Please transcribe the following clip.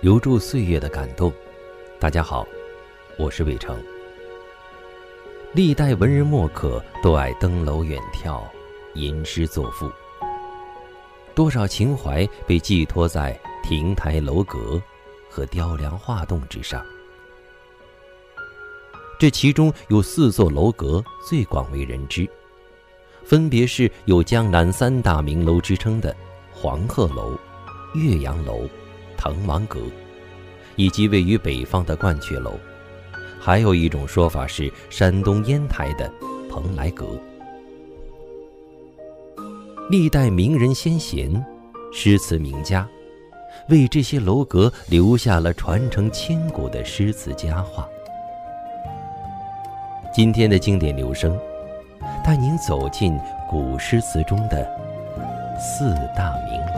留住岁月的感动。大家好，我是魏成。历代文人墨客都爱登楼远眺，吟诗作赋，多少情怀被寄托在亭台楼阁和雕梁画栋之上。这其中有4座楼阁最广为人知，分别是有江南3大名楼之称的黄鹤楼、岳阳楼、滕王阁，以及位于北方的鹳雀楼。还有一种说法是山东烟台的蓬莱阁。历代名人先贤、诗词名家为这些楼阁留下了传承千古的诗词佳话。今天的经典留声，带您走进古诗词中的4大名楼。